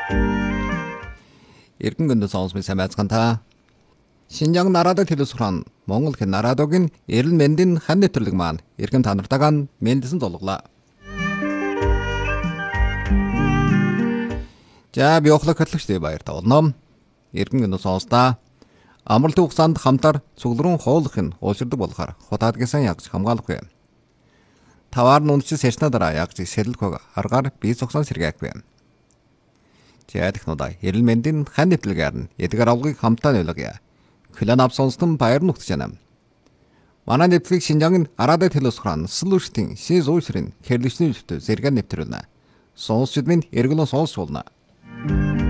Эргэн гүндэ сонсмын сайн байцгаана та. Шинжаан нарадаг телевизрон Монгол хэн нарадогийн эрүүл мэндийн хан нэвтрүүлэг маань эргэн та нартайгаа мэндсэн зулглаа. За би охлог хөтлөгчтэй баяртай болно. Эргэн гүндэ сонстаа амралтын хугацаанд хамтар цугларан хооллох нь ууширдаг болохоор хутаадгийн сан ягж хамгаалахгүй. Таваар нүнчс ярьсна дараа ягж сэрэлхэг аргаар бие зогсон сэргээхгүй. Жаадахнуудаа эрүүл мэндийн хан нэвтрүүлгээр нь эдгээр авлагыг хамтаа нөлөөгөө. Клан авсонстон баяр нүгтж байна. Манай нэвтрүүлэг Шинжаангийн Арадай телевизрон Слуштин Сиз уушрын хэрлэгчний зөвтө зэрэг нэвтрүүлнэ. Сонсчид минь эргэлэн сонсуулна.